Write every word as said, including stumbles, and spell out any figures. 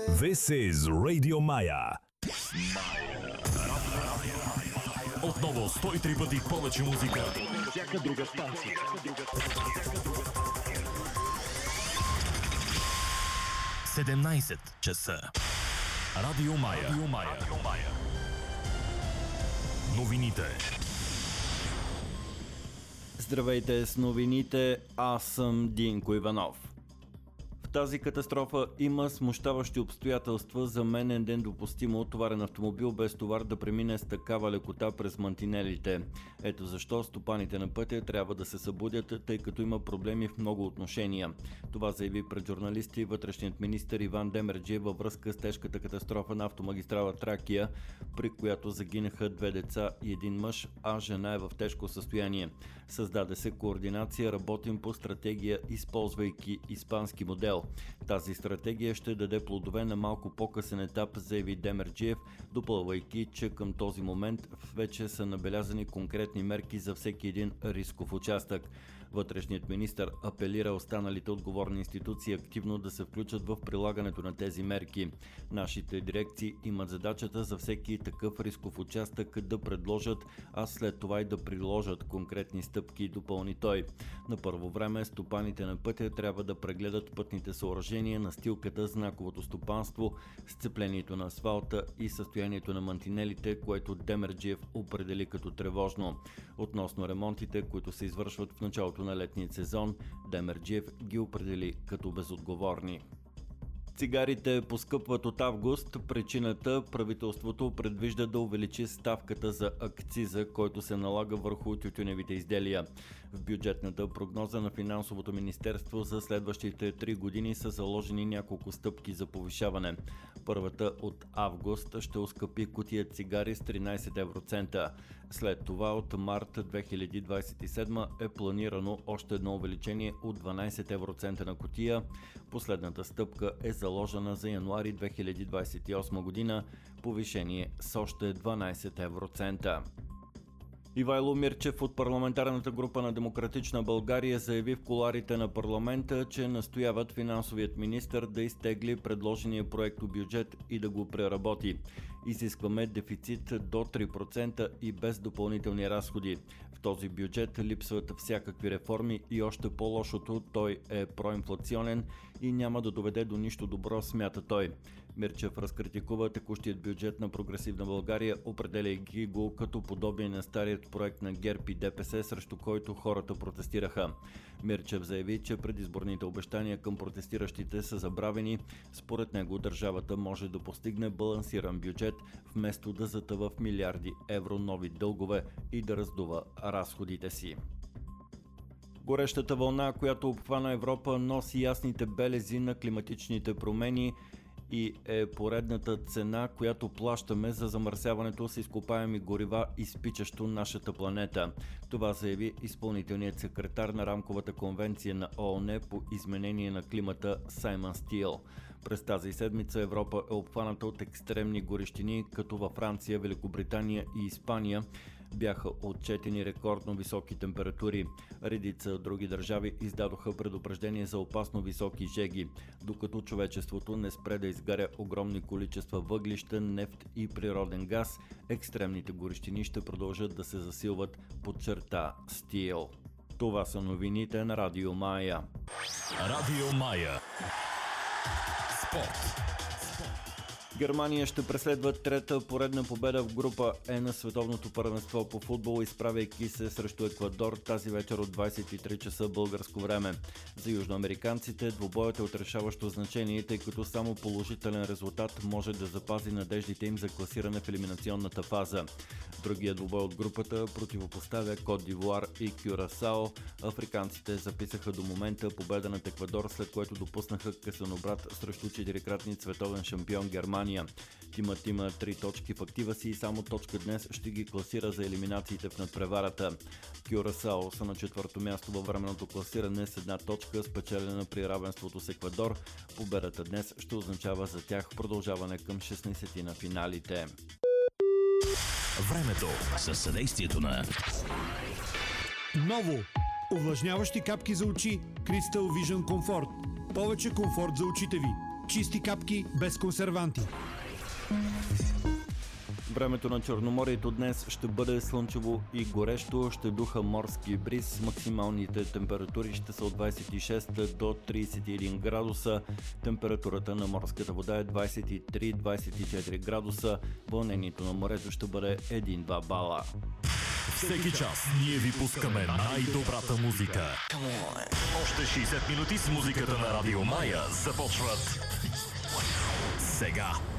This is Radio Maya. Отново сто и три пъти повече музика. Всяка друга станция. седемнайсет часа. Радио Мая. Радио Мая. Новините. Здравейте с новините, аз съм Динко Иванов. В тази катастрофа има смущаващи обстоятелства. За мен е недопустимо товарен автомобил без товар да премине с такава лекота през мантинелите. Ето защо стопаните на пътя трябва да се събудят, тъй като има проблеми в много отношения. Това заяви пред журналисти вътрешният министър Иван Демерджиев във връзка с тежката катастрофа на автомагистрала Тракия, при която загинаха две деца и един мъж, а жена е в тежко състояние. Създаде се координация, работим по стратегия, използвайки испански модел. Тази стратегия ще даде плодове на малко по-късен етап, заяви Демерджиев, допълвайки, че към този момент вече са набелязани конкретни мерки за всеки един рисков участък. Вътрешният министър апелира останалите отговорни институции активно да се включат в прилагането на тези мерки. Нашите дирекции имат задачата за всеки такъв рисков участък да предложат, а след това и да приложат конкретни стъпки, допълни той. На първо време стопаните на пътя трябва да прегледат пътните съоръжения, настилката, знаковото стопанство, сцеплението на асфалта и състоянието на мантинелите, което Демерджиев определи като тревожно. Относно ремонтите, които се извършват в началото на летния сезон, Демерджиев ги определи като безотговорни. Цигарите поскъпват от август. Причината – правителството предвижда да увеличи ставката за акциза, който се налага върху тютюневите изделия. В бюджетната прогноза на Финансовото министерство за следващите три години са заложени няколко стъпки за повишаване. Първата от август ще оскъпи кутия цигари с тринайсет евроцента. След това от март две хиляди двайсет и седма е планирано още едно увеличение от дванайсет евроцента на кутия. Последната стъпка е за заложена за януари две хиляди двайсет и осма година, повишение с още дванайсет евроцента. Ивайло Мирчев от парламентарната група на Демократична България заяви в кулоарите на парламента, че настояват финансовият министър да изтегли предложения проектобюджет и да го преработи. Изискваме дефицит до три процента и без допълнителни разходи. В този бюджет липсват всякакви реформи и още по-лошото, той е проинфлационен и няма да доведе до нищо добро, смята той. Мирчев разкритикува текущият бюджет на Прогресивна България, определяйки го като подобие на старият проект на ГЕРБ и ДПС, срещу който хората протестираха. Мирчев заяви, че предизборните обещания към протестиращите са забравени. Според него държавата може да постигне балансиран бюджет, вместо да затъва в милиарди евро нови дългове и да раздува разходите си. Горещата вълна, която обхвана Европа, носи ясните белези на климатичните промени и е поредната цена, която плащаме за замърсяването с изкопаеми горива, изпичащо нашата планета. Това заяви изпълнителният секретар на Рамковата конвенция на ООН по изменение на климата Саймън Стил. През тази седмица Европа е обхваната от екстремни горещини, като във Франция, Великобритания и Испания бяха отчетени рекордно високи температури. Редица други държави издадоха предупреждение за опасно високи жеги, докато човечеството не спре да изгаря огромни количества въглища, нефт и природен газ. Екстремните горещини ще продължат да се засилват, подчерта Стил. Това са новините на Радио Мая. Радио Мая. Спорт. Германия ще преследва трета поредна победа в група Е на световното първенство по футбол, изправяйки се срещу Еквадор тази вечер от двайсет и три часа българско време. За южноамериканците двубоят е от решаващо значение, тъй като само положителен резултат може да запази надеждите им за класиране в елиминационната фаза. Другият двубой от групата противопоставя Кот д'Ивуар и Кюрасао. Африканците записаха до момента победа над Еквадор, след което допуснаха късен обрат срещу четирикратни световен шампион Германия. Тимът има три точки в актива си и само точка днес ще ги класира за елиминациите в надпреварата. Кюрасао са на четвърто място във временното класиране с една точка, спечелена при равенството с Еквадор. Победата днес ще означава за тях продължаване към шестнайсети на финалите. Времето със съдействието на Ново! Увлажняващи капки за очи Crystal Vision Comfort. Повече комфорт за очите ви. Чисти капки без консерванти. Времето на Черноморието днес ще бъде слънчево и горещо, ще духа морски бриз. Максималните температури ще са от двадесет и шест до тридесет и един градуса. Температурата на морската вода е двадесет и три до двадесет и четири градуса. Вълнението на морето ще бъде един до два бала. Всеки час ние ви пускаме най-добрата музика. Още шейсет минути с музиката на Радио Мая започват сега.